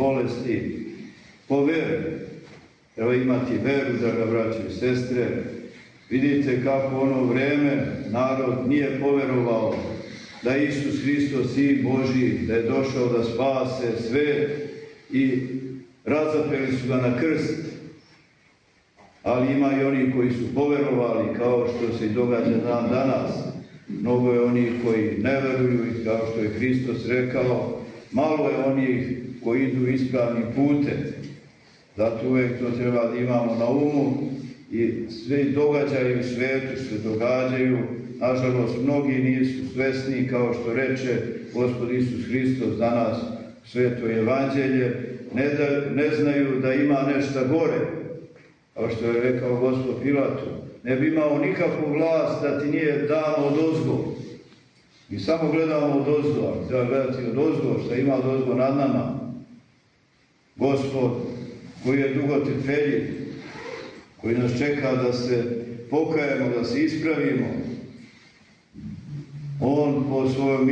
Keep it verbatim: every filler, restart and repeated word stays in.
bolesti, po veru. Treba imati veru, draga braće i sestre. Vidite kako ono vreme narod nije poverovao da je Isus Hristos, Sin Božji, da je došao da spase svet i razapeli su ga na krst. Ali ima i oni koji su poverovali, kao što se i događa dan danas. Mnogo je onih koji ne veruju i kao što je Hristos rekao, malo je onih koji idu ispravnim putem. Zato uvijek to treba da imamo na umu i sve događaje u svetu se događaju. Nažalost, mnogi nisu svesni, kao što reče Gospod Isus Hristos danas u Sveto Evanđelje, ne, da, ne znaju da ima nešto gore. Kao što je rekao Gospod Pilatu, ne bi imao nikakvu vlast da ti nije dano od ozgo. Mi samo gledamo od ozgo, treba gledati od ozgo, što ima od ozgo nad nama. Gospod koji je dugotrpeljiv, koji nas čeka da se pokajemo, da se ispravimo, on po svojom